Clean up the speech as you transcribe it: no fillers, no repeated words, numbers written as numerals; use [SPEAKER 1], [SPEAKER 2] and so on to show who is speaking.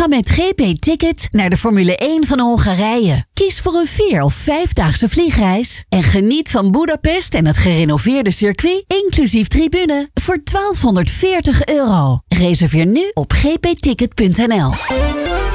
[SPEAKER 1] Ga met GP Ticket naar de Formule 1 van Hongarije. Kies voor een 4- of 5-daagse vliegreis. En geniet van Budapest en het gerenoveerde circuit, inclusief tribune, voor €1240. Reserveer nu op gpticket.nl.